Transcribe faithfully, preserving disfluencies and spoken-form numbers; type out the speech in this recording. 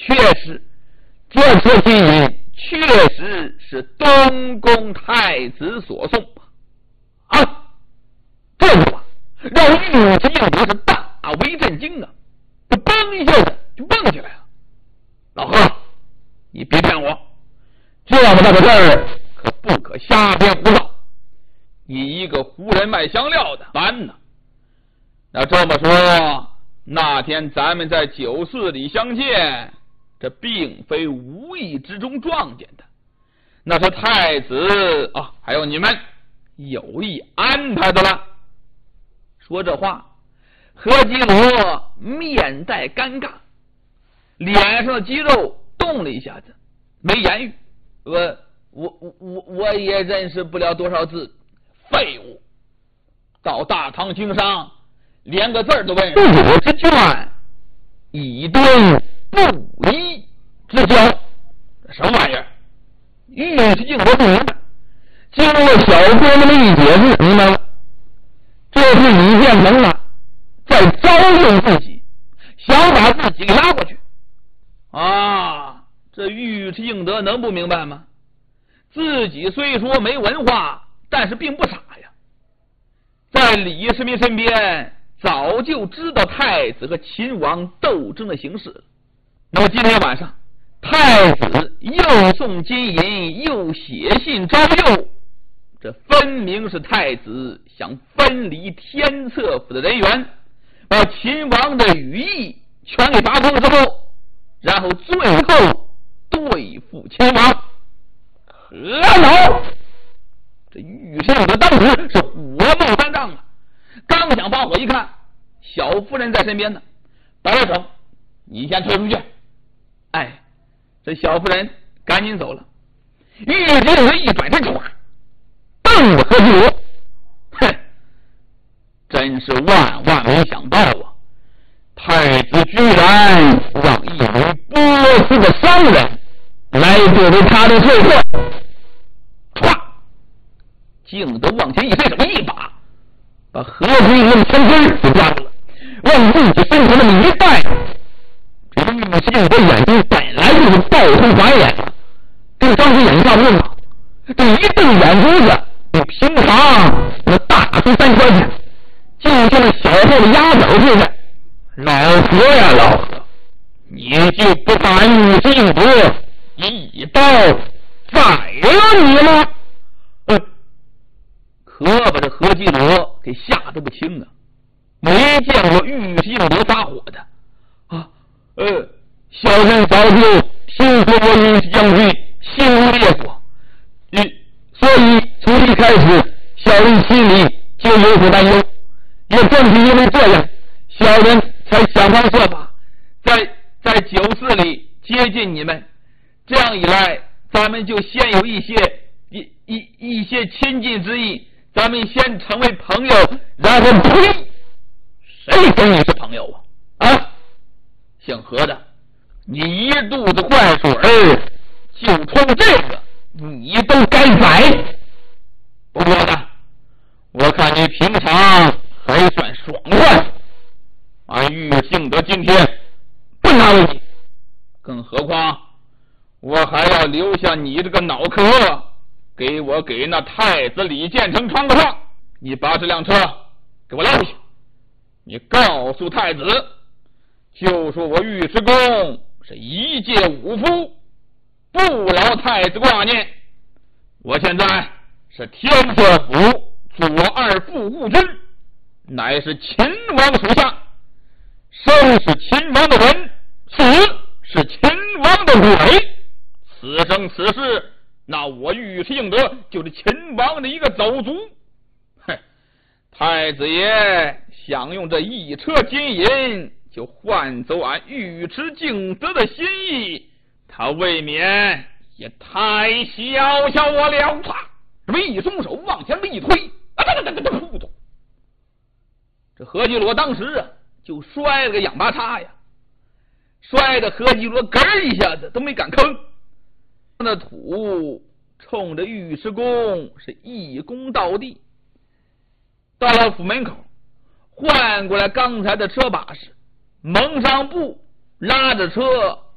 确实，这车金银确实是东宫太子所送啊！这话让御前应德是大为震惊啊！他嘣一下子就蹦起来了。老何，你别骗我，这么大的事儿可不可瞎编胡闹。你一个胡人卖香料的，烦呢。那这么说，那天咱们在酒肆里相见，这并非无意之中撞见的，那是太子啊，还有你们有意安排的了。说这话，何基罗面带尴尬，脸上的肌肉动了一下子，没言语。我我我我也认识不了多少字，废物！到大唐经商，连个字儿都不认识。我之卷，以对不一之交，什么玩意儿？御史敬德不明白，经过小哥那么一解释，明白了。这是李建成啊，在招用自己，想把自己给拉过去啊！这御史敬德能不明白吗？自己虽说没文化，但是并不傻呀。在李世民身边，早就知道太子和秦王斗争的形势了。那么今天晚上，太子又送金银，又写信招诱，这分明是太子想分离天策府的人员，把秦王的羽翼全给拔光之后，然后最后对付秦王。何老，这御史敬德当时是火冒三丈啊！刚想发火，一看小夫人在身边呢，摆摆手：“你先退出去。”哎，这小夫人赶紧走了。御史敬德一转身，唰，瞪着何基罗，哼，真是万万没想到啊！太子居然让一名波斯的商人来作为他的罪过。唰，敬德往前一伸手，一把把何基罗的身根给抓住了，往自己身上那么一带。这个御史敬德眼睛本来就是暴突白眼，这个当时眼睛上用啊，这一瞪眼珠子比平常那大出三圈去，就像那小后的鸭子似的。老何呀，老何，你就不把御史敬德一刀宰了你吗？呃，可把这何基罗给吓得不轻啊！没见过御史敬德发火的啊！呃，小人早就听说过御史将军心如烈火，嗯，所以从一开始，小人心里就有所担忧。也正是因为这样，小人才想方设法在在酒肆里接近你们，这样一来，咱们就先有一些一一一些亲近之意，咱们先成为朋友，然后呸，谁跟你是朋友啊？啊，姓何的，你一肚子坏水儿，就冲这个，你都该宰。不过呢，我看你平常还算爽快。而御史敬德今天不拿问题，更何况我还要留下你这个脑壳，给我给那太子李建成穿个上。你把这辆车给我拉回去，你告诉太子，就说我尉迟恭是一介武夫，不劳太子挂念。我现在是天策府左二副务之，乃是秦王属下，生是秦王的人，死是秦王的鬼。此生此世，那我尉迟敬德就是秦王的一个走卒。哼，太子爷想用这一车金银就换走俺尉迟敬德的心意，他未免也太小瞧我了。这么一松手往前一推，啊哒哒哒哒扑通，这何基罗当时啊就摔了个仰八叉呀，摔得何基罗咯一下子都没敢吭。那土冲着尉迟恭是一躬到地，到了府门口，换过来刚才的车把式，蒙上布拉着车